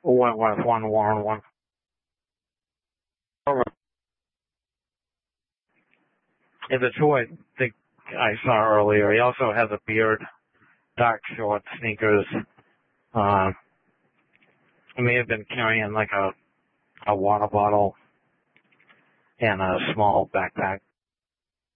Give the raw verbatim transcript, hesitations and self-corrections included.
Went with one worn one. And the two I think I saw earlier, he also has a beard, dark short sneakers. Uh, he may have been carrying like a, a water bottle and a small backpack.